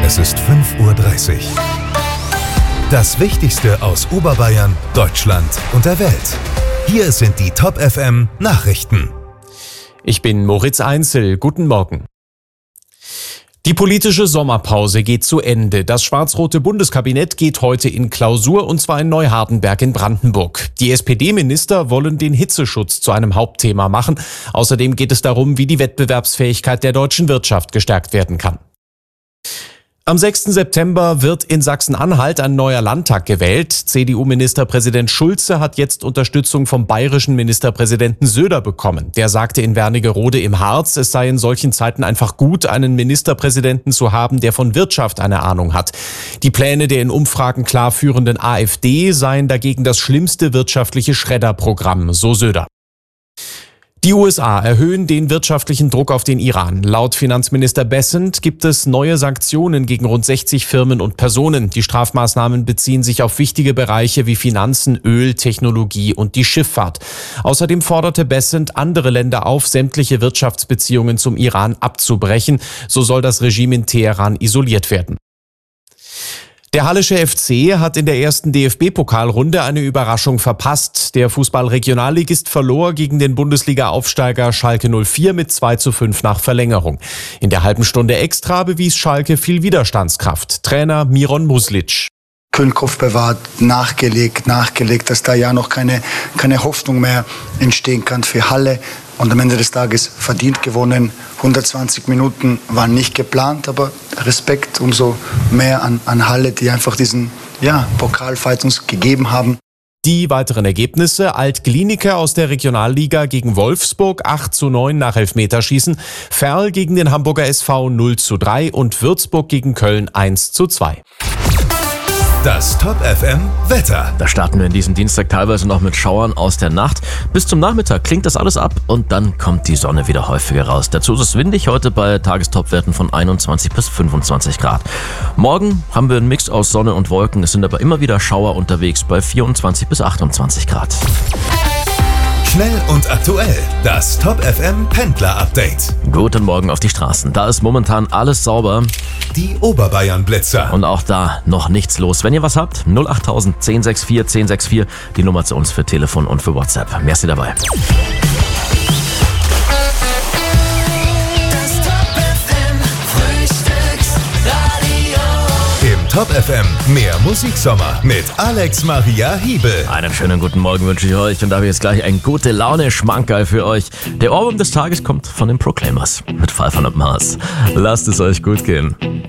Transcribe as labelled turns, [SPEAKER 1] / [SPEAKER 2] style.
[SPEAKER 1] Es ist 5:30 Uhr. Das Wichtigste aus Oberbayern, Deutschland und der Welt. Hier sind die Top FM Nachrichten.
[SPEAKER 2] Ich bin Moritz Einzel. Guten Morgen. Die politische Sommerpause geht zu Ende. Das schwarz-rote Bundeskabinett geht heute in Klausur, und zwar in Neuhardenberg in Brandenburg. Die SPD-Minister wollen den Hitzeschutz zu einem Hauptthema machen. Außerdem geht es darum, wie die Wettbewerbsfähigkeit der deutschen Wirtschaft gestärkt werden kann. Am 6. September wird in Sachsen-Anhalt ein neuer Landtag gewählt. CDU-Ministerpräsident Schulze hat jetzt Unterstützung vom bayerischen Ministerpräsidenten Söder bekommen. Der sagte in Wernigerode im Harz, es sei in solchen Zeiten einfach gut, einen Ministerpräsidenten zu haben, der von Wirtschaft eine Ahnung hat. Die Pläne der in Umfragen klar führenden AfD seien dagegen das schlimmste wirtschaftliche Schredderprogramm, so Söder. Die USA erhöhen den wirtschaftlichen Druck auf den Iran. Laut Finanzminister Bessent gibt es neue Sanktionen gegen rund 60 Firmen und Personen. Die Strafmaßnahmen beziehen sich auf wichtige Bereiche wie Finanzen, Öl, Technologie und die Schifffahrt. Außerdem forderte Bessent andere Länder auf, sämtliche Wirtschaftsbeziehungen zum Iran abzubrechen. So soll das Regime in Teheran isoliert werden. Der Hallische FC hat in der ersten DFB-Pokalrunde eine Überraschung verpasst. Der Fußball-Regionalligist verlor gegen den Bundesliga-Aufsteiger Schalke 04 mit 2:5 nach Verlängerung. In der halben Stunde extra bewies Schalke viel Widerstandskraft. Trainer Miron Muslic.
[SPEAKER 3] Kühlen Kopf bewahrt, nachgelegt, dass da ja noch keine Hoffnung mehr entstehen kann für Halle. Und am Ende des Tages verdient gewonnen. 120 Minuten waren nicht geplant, aber Respekt umso mehr an Halle, die einfach diesen Pokalfight uns gegeben haben.
[SPEAKER 2] Die weiteren Ergebnisse: Alt-Glienicke aus der Regionalliga gegen Wolfsburg 8:9 nach Elfmeterschießen, Verl gegen den Hamburger SV 0:3 und Würzburg gegen Köln 1:2.
[SPEAKER 1] Das Top FM Wetter.
[SPEAKER 4] Da starten wir in diesem Dienstag teilweise noch mit Schauern aus der Nacht. Bis zum Nachmittag klingt das alles ab und dann kommt die Sonne wieder häufiger raus. Dazu ist es windig heute bei Tagestopwerten von 21 bis 25 Grad. Morgen haben wir einen Mix aus Sonne und Wolken. Es sind aber immer wieder Schauer unterwegs bei 24 bis 28 Grad.
[SPEAKER 1] Schnell und aktuell. Das Top FM Pendler Update.
[SPEAKER 4] Guten Morgen auf die Straßen. Da ist momentan alles sauber.
[SPEAKER 1] Die Oberbayern Blitzer.
[SPEAKER 4] Und auch da noch nichts los. Wenn ihr was habt, 08000 1064 1064, die Nummer zu uns für Telefon und für WhatsApp. Merci dabei.
[SPEAKER 1] Top FM, mehr Musiksommer mit Alex Maria Hiebel.
[SPEAKER 4] Einen schönen guten Morgen wünsche ich euch und da habe ich jetzt gleich ein gute Laune Schmankerl für euch. Der Ohrwurm des Tages kommt von den Proclaimers mit Pfeiffer und Mars. Lasst es euch gut gehen.